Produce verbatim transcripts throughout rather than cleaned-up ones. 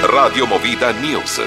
Radio Movida News.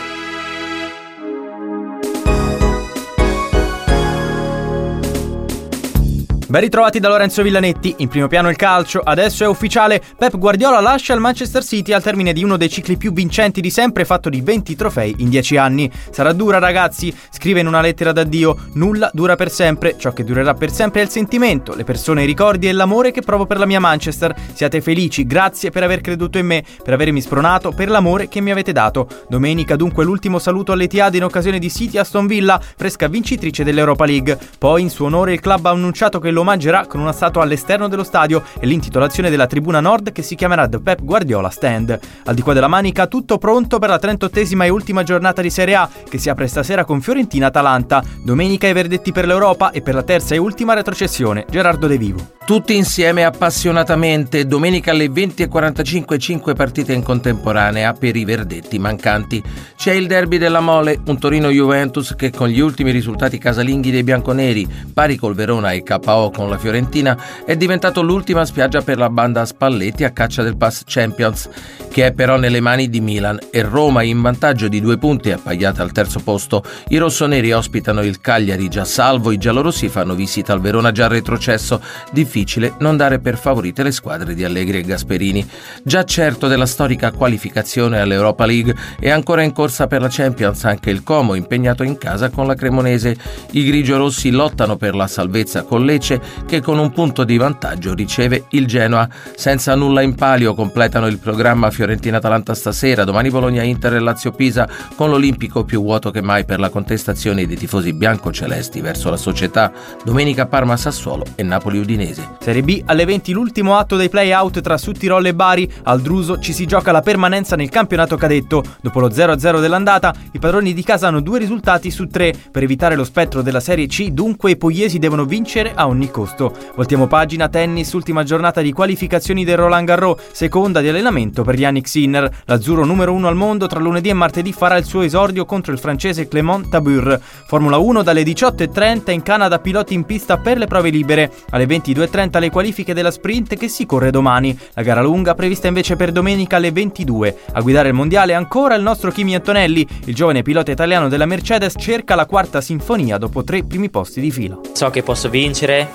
Ben ritrovati da Lorenzo Villanetti. In primo piano il calcio. Adesso è ufficiale: Pep Guardiola lascia il Manchester City al termine di uno dei cicli più vincenti di sempre, fatto di venti trofei in dieci anni. Sarà dura, ragazzi, scrive in una lettera d'addio. Nulla dura per sempre. Ciò che durerà per sempre è il sentimento, le persone, i ricordi e l'amore che provo per la mia Manchester. Siate felici, grazie per aver creduto in me, per avermi spronato, per l'amore che mi avete dato. Domenica dunque l'ultimo saluto all'Etihad in occasione di City Aston Villa, fresca vincitrice dell'Europa League. Poi in suo onore il club ha annunciato che lo omaggerà con una statua all'esterno dello stadio e l'intitolazione della tribuna nord che si chiamerà The Pep Guardiola Stand. Al di qua della Manica tutto pronto per la trentottesima e ultima giornata di Serie A che si apre stasera con Fiorentina-Atalanta. Domenica i verdetti per l'Europa e per la terza e ultima retrocessione. Gerardo De Vivo. Tutti insieme appassionatamente, domenica alle venti e quarantacinque, cinque partite in contemporanea per i verdetti mancanti. C'è il derby della Mole, un Torino-Juventus che con gli ultimi risultati casalinghi dei bianconeri, pari col Verona e K O con la Fiorentina, è diventato l'ultima spiaggia per la banda Spalletti a caccia del Pass Champions, che è però nelle mani di Milan e Roma in vantaggio di due punti appaiata al terzo posto. I rossoneri ospitano il Cagliari già salvo, i giallorossi fanno visita al Verona già retrocesso. Difficile non dare per favorite le squadre di Allegri e Gasperini. Già certo della storica qualificazione all'Europa League e ancora in corsa per la Champions anche il Como, impegnato in casa con la Cremonese. I grigiorossi lottano per la salvezza con Lecce che con un punto di vantaggio riceve il Genoa. Senza nulla in palio completano il programma Fiorentina-Atalanta stasera, domani Bologna-Inter e Lazio-Pisa, con l'Olimpico più vuoto che mai per la contestazione dei tifosi biancocelesti verso la società. Domenica Parma-Sassuolo e Napoli-Udinese. Serie B alle venti l'ultimo atto dei play-out tra Sudtirolo e Bari. Al Druso ci si gioca la permanenza nel campionato cadetto. Dopo lo zero a zero dell'andata, i padroni di casa hanno due risultati su tre. Per evitare lo spettro della Serie C, dunque, i pugliesi devono vincere a ogni costo. Voltiamo pagina. Tennis, ultima giornata di qualificazioni del Roland Garros, seconda di allenamento per Yannick Sinner. L'azzurro numero uno al mondo tra lunedì e martedì farà il suo esordio contro il francese Clément Tabur. Formula uno dalle diciotto e trenta in Canada, piloti in pista per le prove libere. Alle ventidue e trenta le qualifiche della sprint che si corre domani. La gara lunga prevista invece per domenica alle ventidue. A guidare il mondiale ancora il nostro Kimi Antonelli. Il giovane pilota italiano della Mercedes cerca la quarta sinfonia dopo tre primi posti di fila. So che posso vincere,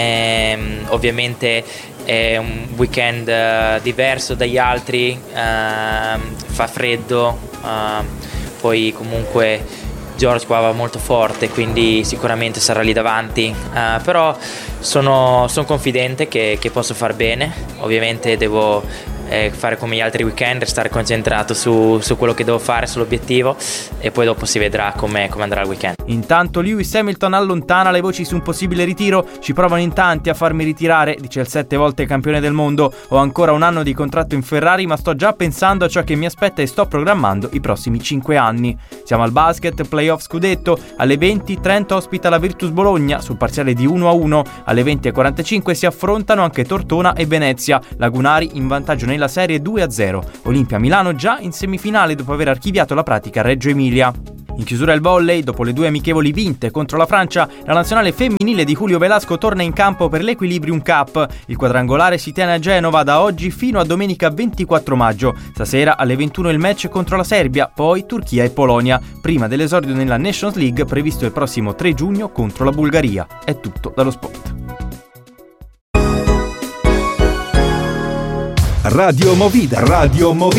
ehm, ovviamente è un weekend uh, diverso dagli altri, uh, fa freddo, uh, poi comunque George qua va molto forte, quindi sicuramente sarà lì davanti, uh, però sono, sono confidente che, che posso far bene. Ovviamente devo eh, fare come gli altri weekend, stare concentrato su, su quello che devo fare, sull'obiettivo, e poi dopo si vedrà come, come andrà il weekend. Intanto Lewis Hamilton allontana le voci su un possibile ritiro. Ci provano in tanti a farmi ritirare, dice il sette volte campione del mondo. Ho ancora un anno di contratto in Ferrari, ma sto già pensando a ciò che mi aspetta e sto programmando i prossimi cinque anni. Siamo al basket, playoff scudetto. Alle venti Trento ospita la Virtus Bologna sul parziale di uno a uno. Alle venti e quarantacinque si affrontano anche Tortona e Venezia. Lagunari in vantaggio nella serie due a zero. Olimpia Milano già in semifinale dopo aver archiviato la pratica a Reggio Emilia. In chiusura il volley, dopo le due amichevoli vinte contro la Francia, la nazionale femminile di Julio Velasco torna in campo per l'Equilibrium Cup. Il quadrangolare si tiene a Genova da oggi fino a domenica ventiquattro maggio. Stasera alle ventuno il match contro la Serbia, poi Turchia e Polonia, prima dell'esordio nella Nations League previsto il prossimo tre giugno contro la Bulgaria. È tutto dallo sport. Radio Movida, Radio Movida.